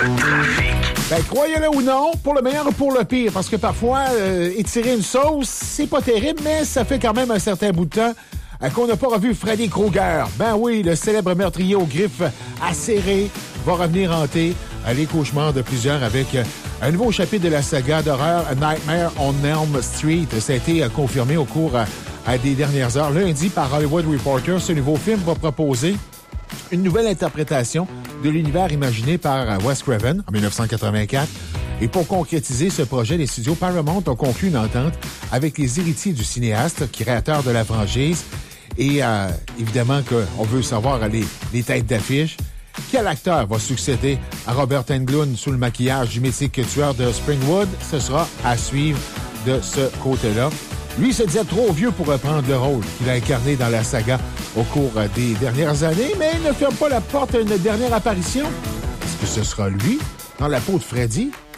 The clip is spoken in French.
Le trafic. Ben, croyez-le ou non, pour le meilleur ou pour le pire, parce que parfois, étirer une sauce, c'est pas terrible, mais ça fait quand même un certain bout de temps qu'on n'a pas revu Freddy Krueger. Ben oui, le célèbre meurtrier aux griffes acérées va revenir hanter les cauchemars de plusieurs avec un nouveau chapitre de la saga d'horreur A Nightmare on Elm Street. Ça a été confirmé au cours des dernières heures. Lundi, par Hollywood Reporter, ce nouveau film va proposer une nouvelle interprétation de l'univers imaginé par Wes Craven en 1984. Et pour concrétiser ce projet, les studios Paramount ont conclu une entente avec les héritiers du cinéaste, créateur de la franchise. Et évidemment qu'on veut savoir les têtes d'affiche. Quel acteur va succéder à Robert Englund sous le maquillage du mythique tueur de Springwood? Ce sera à suivre de ce côté-là. Lui se disait trop vieux pour reprendre le rôle qu'il a incarné dans la saga au cours des dernières années, mais il ne ferme pas la porte à une dernière apparition. Est-ce que ce sera lui, dans la peau de Freddy,